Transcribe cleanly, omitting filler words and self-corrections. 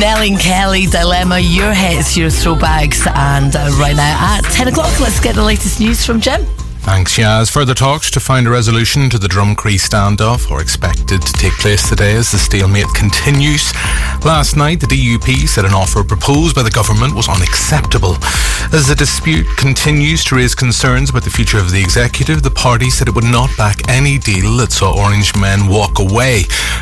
Nelly and Kelly, Dilemma, your hits, your throwbacks. And right now at 10 o'clock, let's get the latest news from Jim. Thanks, Yaz. Further talks to find a resolution to the Drumcree standoff are expected to take place today as the stalemate continues. Last night, the DUP said an offer proposed by the government was unacceptable. As the dispute continues to raise concerns about the future of the executive, the party said it would not back any deal that saw Orange men walk away.